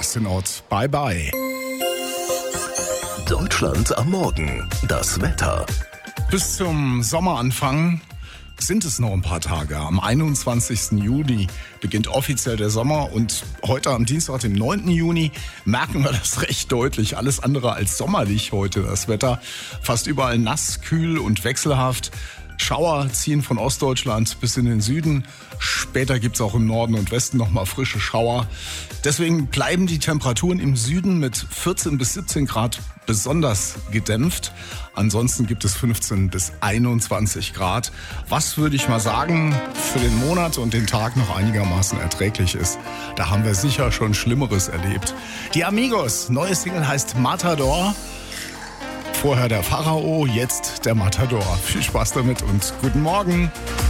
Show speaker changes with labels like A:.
A: Justin Ott. Bye bye.
B: Deutschland am Morgen. Das Wetter.
A: Bis zum Sommeranfang sind es noch ein paar Tage. Am 21. Juni beginnt offiziell der Sommer und heute am Dienstag, dem 9. Juni, merken wir das recht deutlich. Alles andere als sommerlich heute das Wetter. Fast überall nass, kühl und wechselhaft. Schauer ziehen von Ostdeutschland bis in den Süden. Später gibt es auch im Norden und Westen nochmal frische Schauer. Deswegen bleiben die Temperaturen im Süden mit 14 bis 17 Grad besonders gedämpft. Ansonsten gibt es 15 bis 21 Grad. Was, würde ich mal sagen, für den Monat und den Tag noch einigermaßen erträglich ist. Da haben wir sicher schon Schlimmeres erlebt. Die Amigos, neue Single heißt Matador. Vorher der Pharao, jetzt der Matador. Viel Spaß damit und guten Morgen.